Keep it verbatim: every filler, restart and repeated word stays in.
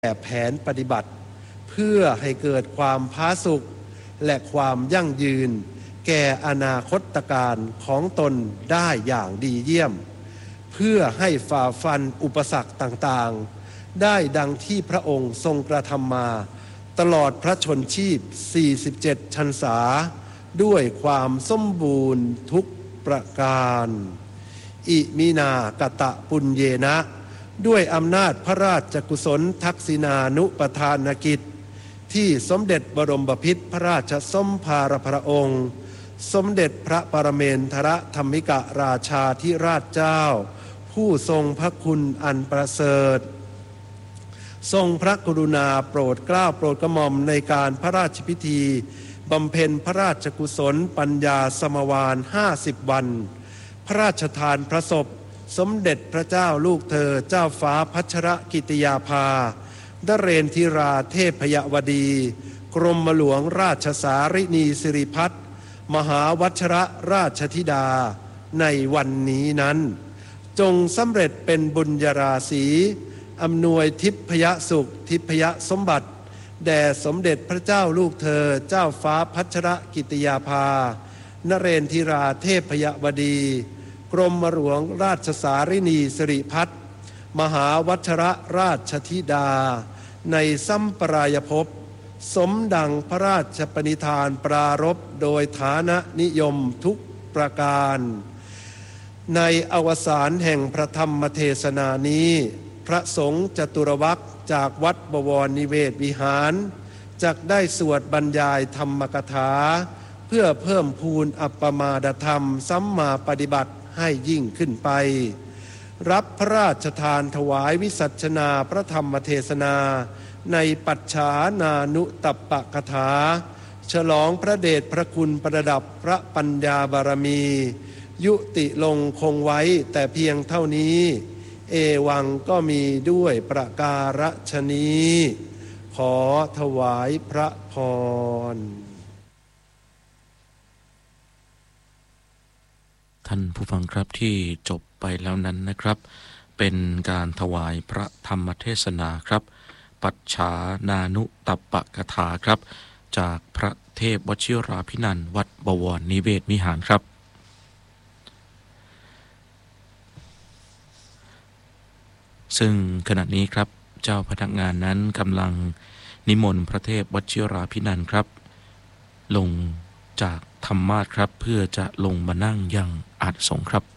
แผนปฏิบัติเพื่อให้เกิดความผาสุกและความยั่งยืนแก่อนาคตการของตนได้อย่างดีเยี่ยมเพื่อให้ฝ่าฟันอุปสรรคต่างๆได้ดังที่พระองค์ทรงกระทำมาตลอดพระชนชีพสี่สิบเจ็ดพรรษาด้วยความสมบูรณ์ทุกประการอิมินากตะปุญเยนะด้วยอำนาจพระราชกุศลทักษิณานุปทานกิจที่สมเด็จบรมบพิตรพระราชสมภารพระองค์สมเด็จพระปรเมนทรธรรมิกราชาธิราชเจ้าผู้ทรงพระคุณอันประเสริฐทรงพระกรุณาโปรดเกล้าโปรดกระหม่อมในการพระราชพิธีบำเพ็ญพระราชกุศลปัญญาสมวาลห้าสิบวันพระราชทานพระศพสมเด็จพระเจ้าลูกเธอเจ้าฟ้าพัชรกิติยาภานเรนทิราเทพยวดีกรมหลวงราชสารินีสิริพัฒน์มหาวัชรราชธิดาในวันนี้นั้นจงสำเร็จเป็นบุญญาราศีอำนวยทิพยสุขทิพยสมบัติแด่สมเด็จพระเจ้าลูกเธอเจ้าฟ้าพัชรกิติยาภานเรนทิราเทพยวดีกรมหลวงราชสารินีสิริพัฒน์มหาวัชรราชธิดาในสัมปรายภพสมดังพระราชปณิธานปรารภโดยฐานะนิยมทุกประการในอวสานแห่งพระธรรมเทศนานี้พระสงฆ์จตุรวรรคจากวัดบวรนิเวศวิหารจักได้สวดบรรยายธรรมกถาเพื่อเพิ่มพูนอัปปมาดธรรมสัมมาปฏิบัติให้ยิ่งขึ้นไปรับพระราชทานถวายวิสัชนาพระธรรมเทศนาในปัจฉานานุตัปปกถาฉลองพระเดชพระคุณประดับพระปัญญาบารมียุติลงคงไว้แต่เพียงเท่านี้เอวังก็มีด้วยประการฉนี้ขอถวายพระพรท่านผู้ฟังครับที่จบไปแล้วนั้นนะครับเป็นการถวายพระธรรมเทศนาครับปัจฉานานุตัปปกถาครับจากพระเทพวชิราภินันท์วัดบวรนิเวศวิหารครับซึ่งขณะนี้ครับเจ้าพนักงานนั้นกำลังนิมนต์พระเทพวชิราภินันท์ครับลงจากธรรมาสน์ครับเพื่อจะลงมานั่งยังอาสงฆ์ครับ